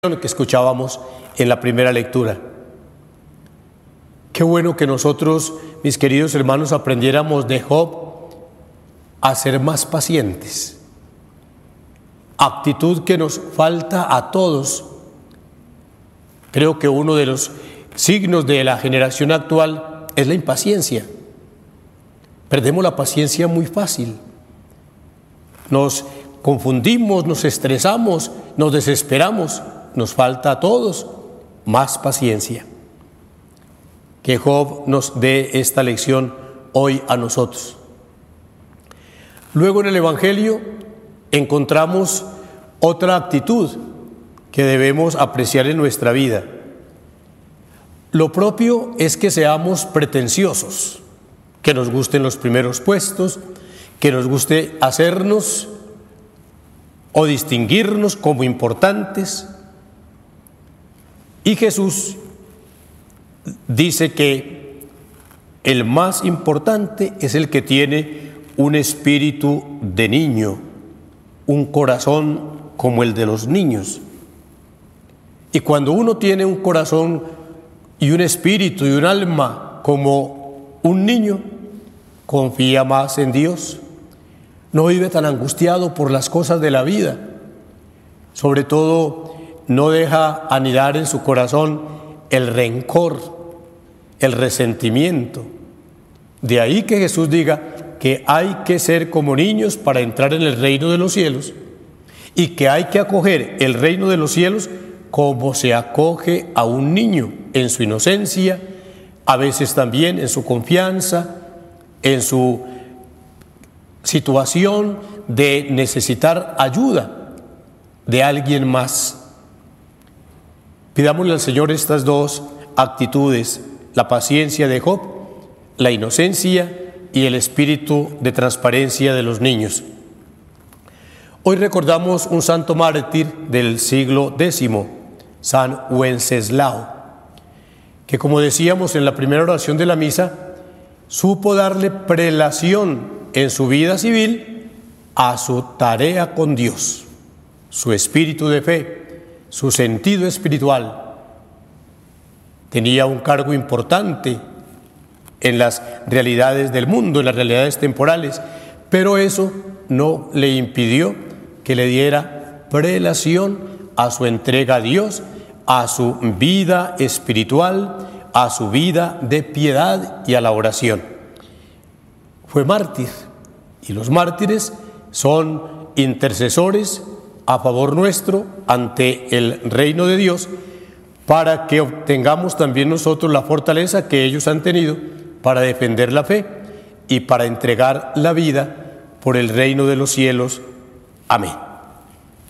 que escuchábamos en la primera lectura. Qué bueno que nosotros, mis queridos hermanos, aprendiéramos de Job a ser más pacientes. Actitud que nos falta a todos. Creo que uno de los signos de la generación actual es la impaciencia. Perdemos la paciencia muy fácil. Nos confundimos, nos estresamos, nos desesperamos. Nos falta a todos más paciencia. Que Job nos dé esta lección hoy a nosotros. Luego en el Evangelio encontramos otra actitud que debemos apreciar en nuestra vida. Lo propio es que seamos pretenciosos, que nos gusten los primeros puestos, que nos guste hacernos o distinguirnos como importantes. Y Jesús dice que el más importante es el que tiene un espíritu de niño, un corazón como el de los niños. Y cuando uno tiene un corazón y un espíritu y un alma como un niño, confía más en Dios, no vive tan angustiado por las cosas de la vida, sobre todo no deja anidar en su corazón el rencor, el resentimiento. De ahí que Jesús diga que hay que ser como niños para entrar en el reino de los cielos y que hay que acoger el reino de los cielos como se acoge a un niño en su inocencia, a veces también en su confianza, en su situación de necesitar ayuda de alguien más. Pidámosle al Señor estas dos actitudes, la paciencia de Job, la inocencia y el espíritu de transparencia de los niños. Hoy recordamos un santo mártir del siglo X, San Wenceslao, que, como decíamos en la primera oración de la misa, supo darle prelación en su vida civil a su tarea con Dios, su espíritu de fe, su sentido espiritual. Tenía un cargo importante en las realidades del mundo, en las realidades temporales, pero eso no le impidió que le diera prelación a su entrega a Dios, a su vida espiritual, a su vida de piedad y a la oración. Fue mártir, y los mártires son intercesores a favor nuestro ante el reino de Dios, para que obtengamos también nosotros la fortaleza que ellos han tenido para defender la fe y para entregar la vida por el reino de los cielos. Amén.